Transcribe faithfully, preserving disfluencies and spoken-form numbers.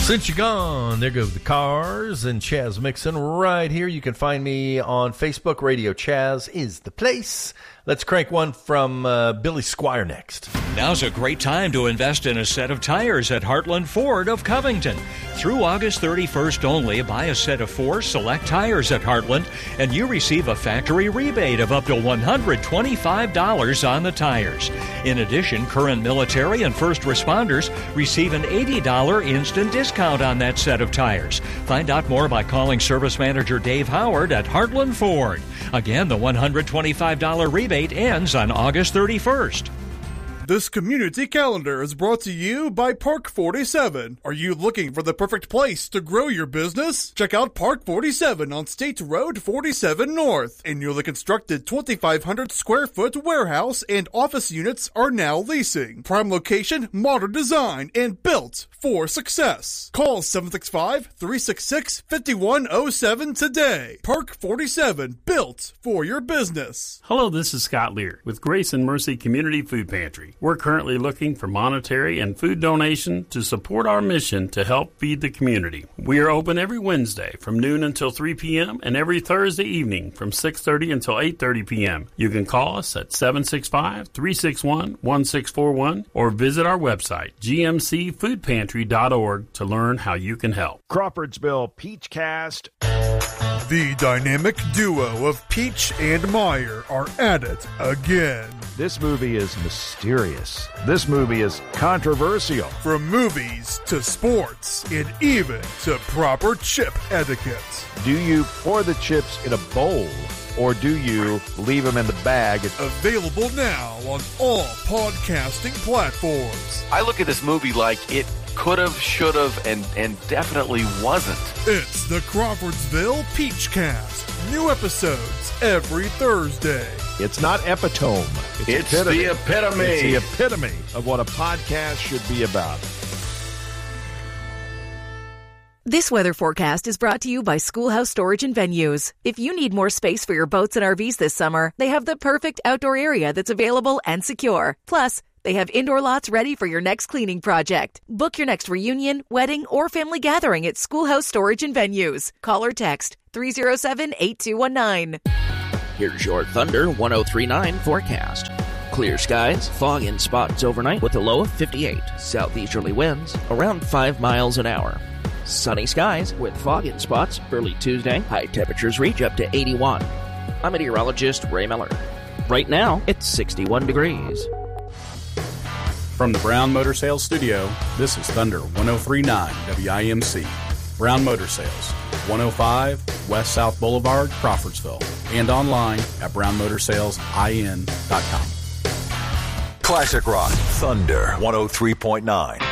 Since you're gone, there go the Cars and Chaz Mixon right here. You can find me on Facebook. Radio Chaz is the place. Let's crank one from uh, Billy Squire next. Now's a great time to invest in a set of tires at Heartland Ford of Covington. Through August thirty-first only, buy a set of four select tires at Heartland, and you receive a factory rebate of up to one hundred twenty-five dollars on the tires. In addition, current military and first responders receive an eighty dollars instant discount on that set of tires. Find out more by calling Service Manager Dave Howard at Heartland Ford. Again, the one hundred twenty-five dollars rebate ends on August thirty-first. This community calendar is brought to you by Park forty-seven. Are you looking for the perfect place to grow your business? Check out Park forty-seven on State Road forty-seven North. A newly constructed twenty-five hundred square foot warehouse and office units are now leasing. Prime location, modern design, and built for success. Call seven six five, three six six, five one zero seven today. Park forty-seven, built for your business. Hello, this is Scott Lear with Grace and Mercy Community Food Pantry. We're currently looking for monetary and food donation to support our mission to help feed the community. We are open every Wednesday from noon until three p.m. and every Thursday evening from six thirty until eight thirty p.m. You can call us at seven six five, three six one, one six four one or visit our website, g m c food pantry dot org, to learn how you can help. Crawfordsville Peachcast. The dynamic duo of Peach and Meyer are at it again. This movie is mysterious. This movie is controversial. From movies to sports and even to proper chip etiquette. Do you pour the chips in a bowl or do you leave them in the bag? Available now on all podcasting platforms. I look at this movie like it could have, should have, and, and definitely wasn't. It's the Crawfordsville Peachcast. New episodes every Thursday. It's not epitome. It's, it's epitome. the epitome. It's the epitome of what a podcast should be about. This weather forecast is brought to you by Schoolhouse Storage and Venues. If you need more space for your boats and R Vs this summer, they have the perfect outdoor area that's available and secure. Plus, they have indoor lots ready for your next cleaning project. Book your next reunion, wedding, or family gathering at Schoolhouse Storage and Venues. Call or text three oh seven, eight two one nine. Here's your Thunder one oh three point nine forecast. Clear skies, fog in spots overnight with a low of fifty-eight. Southeasterly winds around five miles an hour. Sunny skies with fog in spots early Tuesday. High temperatures reach up to eighty-one. I'm meteorologist Ray Miller. Right now, it's sixty-one degrees. From the Brown Motor Sales Studio, this is Thunder one oh three point nine W I M C. Brown Motor Sales, one oh five West South Boulevard, Crawfordsville, and online at brown motor sales I N dot com. Classic Rock, Thunder one oh three point nine.